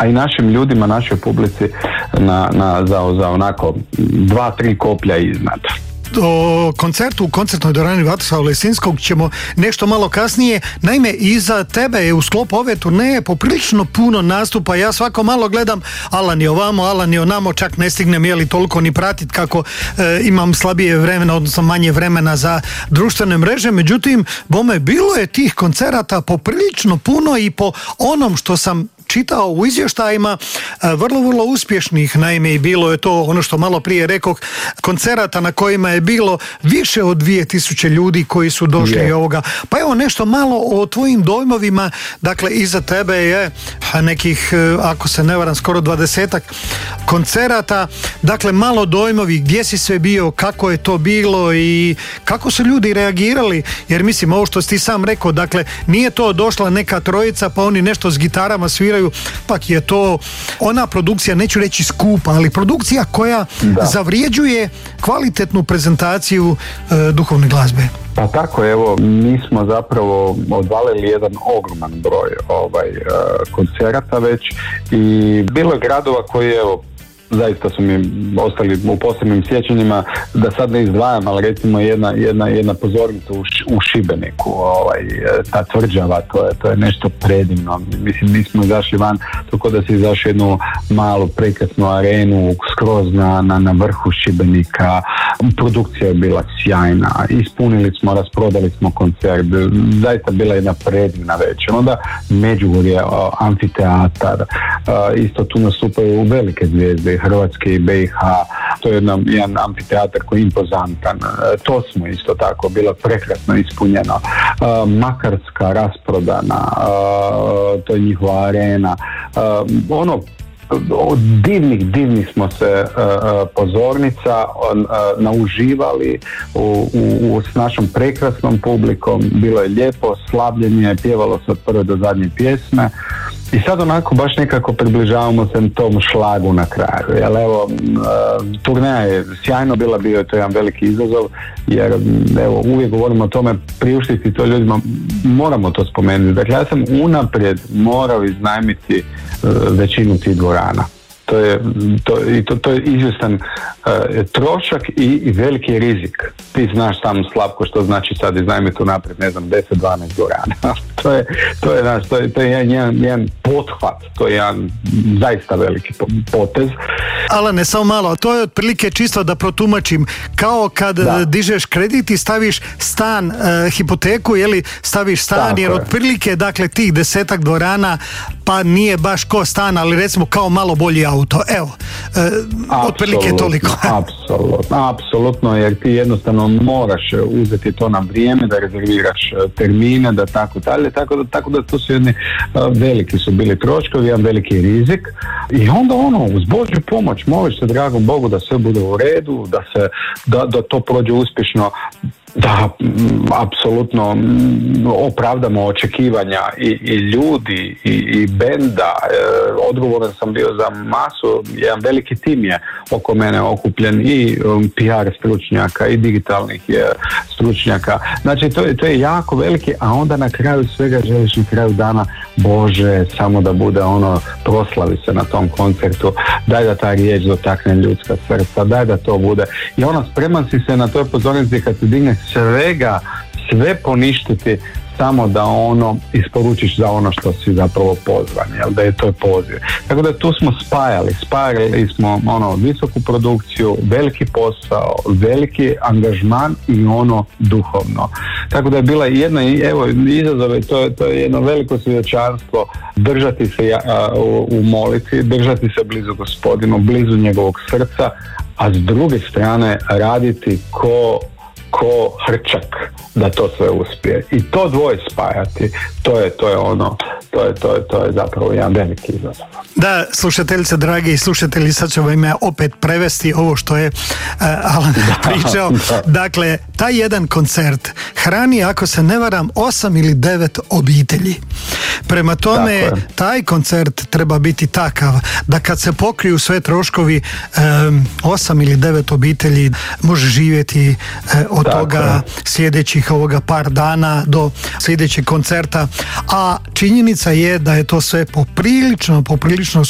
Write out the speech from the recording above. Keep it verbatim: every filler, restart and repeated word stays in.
a i našim ljudima, našoj publici na, na, za, za onako dva, tri koplja iznad. O koncertu u koncertnoj dvorani Vatroslava Lesinskog ćemo nešto malo kasnije. Naime, iza tebe je u sklopu ove turneje poprilično puno nastupa. Ja svako malo gledam, Alan je ovamo, Alan je onamo, čak ne stignem je li toliko ni pratit kako e, imam slabije vremena, odnosno manje vremena za društvene mreže. Međutim, bome, bilo je tih koncerata poprilično puno i po onom što sam čitao u izvještajima, vrlo, vrlo uspješnih. Naime, i bilo je to ono što malo prije rekoh, koncerata na kojima je bilo više od dvije tisuće ljudi koji su došli yeah. ovoga. Pa evo nešto malo o tvojim dojmovima. Dakle, iza tebe je nekih, ako se ne varam, skoro dvadesetak koncerata. Dakle, malo dojmovi, gdje si sve bio, kako je to bilo i kako su ljudi reagirali, jer mislim, ovo što si ti sam rekao, dakle, nije to došla neka trojica pa oni nešto s gitarama sviraju, pak je to ona produkcija, neću reći skupa, ali produkcija koja da. zavrijeđuje kvalitetnu prezentaciju e, duhovne glazbe. Pa tako, evo, mi smo zapravo odvalili jedan ogroman broj ovaj, e, koncerata već i bilo je gradova koji, evo, zaista su mi ostali u posebnim sjećanjima, da sad ne izdvajam, ali recimo jedna, jedna, jedna pozornica u, u Šibeniku, ovaj, ta tvrđava, to je, to je nešto predivno. Mislim, mi smo izašli van, tako da se izašli jednu malu prekrasnu arenu skroz na, na, na vrhu Šibenika. Produkcija je bila sjajna, ispunili smo, rasprodali smo koncert, zaista bila jedna predivna večer. Onda Međugorje, amfiteatar, isto tu nastupaju velike zvijezde Hrvatske i B i H, to je jedan, jedan amfiteatar koji je impozantan. To smo isto tako, bilo prekrasno ispunjeno. Makarska rasprodana, to je njihova arena. Ono, od divnih, divnih smo se uh, pozornica uh, nauživali u, u, u, s našom prekrasnom publikom, bilo je lijepo, slavljenje, pjevalo se od prve do zadnje pjesme i sad onako baš nekako približavamo se tom šlagu na kraju, jer evo, uh, turneja je sjajno bila, bio je to jedan veliki izazov, jer evo, uvijek govorimo o tome, priuštiti to ljudima, moramo to spomenuti. Dakle, ja sam unaprijed morao iznajmiti uh, većinu tih dvorana. To je, to, i to, to je izvjestan uh, trošak i, i veliki rizik. Ti znaš sam, Slavko, što znači sad iznajmiti unaprijed, ne znam, deset dvanaest dvorana. to je, to je, naš, to je, to je jedan, jedan, jedan pothvat, to je jedan zaista veliki potez. Alane, samo malo, to je otprilike čisto da protumačim, kao kad da. dižeš kredit i staviš stan, uh, hipoteku, jeli staviš stan, tako jer je. otprilike, dakle, tih desetak dvorana, pa nije baš ko stan, ali recimo kao malo bolji auto. Evo, e, otprilike toliko. Apsolutno, apsolutno, jer ti jednostavno moraš uzeti to na vrijeme, da rezerviraš termine, da tako dalje, tako da, tako da to su jedni veliki su bili troškovi, jedan veliki rizik i onda ono, uz Božju pomoć, moliš se dragom Bogu da sve bude u redu, da se, da, da to prođe uspješno, da apsolutno opravdamo očekivanja i, i ljudi i, i benda. E, odgovoran sam bio za masu, jedan veliki tim je oko mene okupljen i um, P R stručnjaka i digitalnih je, stručnjaka. Znači to je, to je jako veliki, a onda na kraju svega želiš na kraju dana, Bože, samo da bude ono, proslavi se na tom koncertu, daj da ta riječ dotakne ljudska srca, daj da to bude. I ono, spreman si se na toj pozornici kad se digne svega, sve poništiti samo da ono isporučiš za ono što si zapravo pozvan, jel, da je to poziv. Tako da tu smo spajali, spajali smo ono visoku produkciju, veliki posao, veliki angažman i ono duhovno. Tako da je bila jedna, evo, izazove, to, to je jedno veliko svjedočanstvo, držati se a, u, u molitvi, držati se blizu Gospodinu, blizu njegovog srca, a s druge strane raditi ko ko hrčak da to sve uspije. I to dvoje spajati, to je, to je ono, to je, to je, to je zapravo jedan veliki izazov. Da, slušateljice, dragi i slušatelji, sad ćemo ime opet prevesti ovo što je uh, Alan da, pričao. Da. Dakle, taj jedan koncert hrani, ako se ne varam, osam ili devet obitelji. Prema tome, taj koncert treba biti takav da kad se pokriju sve troškovi, um, osam ili devet obitelji može živjeti uh, od Tako toga je. sljedećih ovoga par dana do sljedećeg koncerta, a činjenica je da je to sve poprilično, poprilično